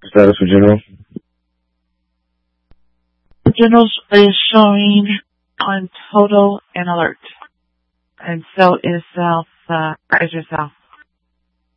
Status for general. General is showing on total and alert. And so is Advisor South.